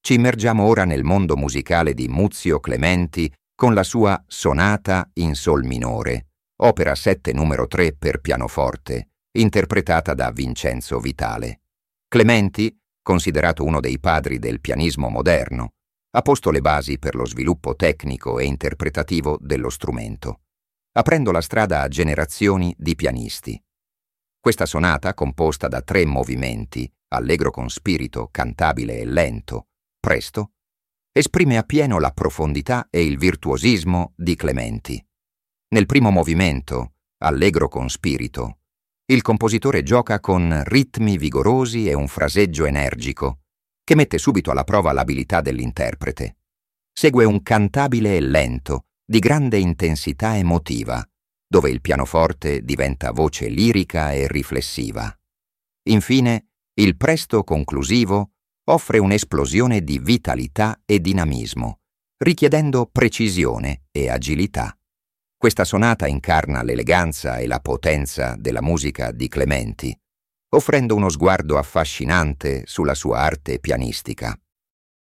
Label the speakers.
Speaker 1: Ci immergiamo ora nel mondo musicale di Muzio Clementi con la sua Sonata in Sol minore, opera 7 numero 3 per pianoforte, interpretata da Vincenzo Vitale. Clementi, considerato uno dei padri del pianismo moderno, ha posto le basi per lo sviluppo tecnico e interpretativo dello strumento, aprendo la strada a generazioni di pianisti. Questa sonata, composta da 3 movimenti, allegro con spirito, cantabile e lento, presto, esprime appieno la profondità e il virtuosismo di Clementi. Nel primo movimento, allegro con spirito, il compositore gioca con ritmi vigorosi e un fraseggio energico, che mette subito alla prova l'abilità dell'interprete. Segue un cantabile e lento, di grande intensità emotiva, dove il pianoforte diventa voce lirica e riflessiva. Infine, il presto conclusivo offre un'esplosione di vitalità e dinamismo, richiedendo precisione e agilità. Questa sonata incarna l'eleganza e la potenza della musica di Clementi, offrendo uno sguardo affascinante sulla sua arte pianistica.